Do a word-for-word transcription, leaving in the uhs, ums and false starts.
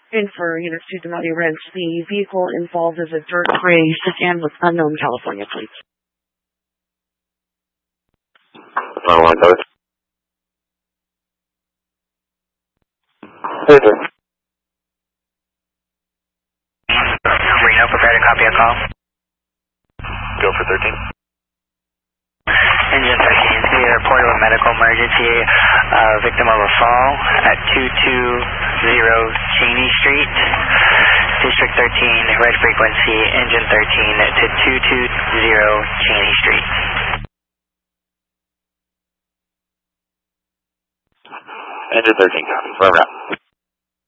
And for units to Damati Ranch, the vehicle involved is a dirt gray sedan with unknown California plates. nine one one. Hey, sir. Reno, prepare to copy a call. Go for thirteen. Engine thirteen, we report of a medical emergency, uh, victim of a fall at two two zero Cheney Street. District thirteen, red frequency, engine thirteen to two two zero Cheney Street. Engine thirteen, copy. Firm out.